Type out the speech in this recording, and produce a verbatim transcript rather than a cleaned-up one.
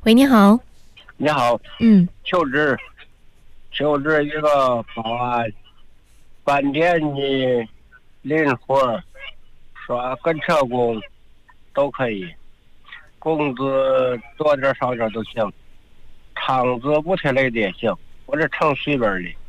喂，你好。 你好， 嗯求职，求职一个保安，饭店的零活，刷跟车工都可以，工资多点少点都行，厂子不太累的也行，我这程序本的。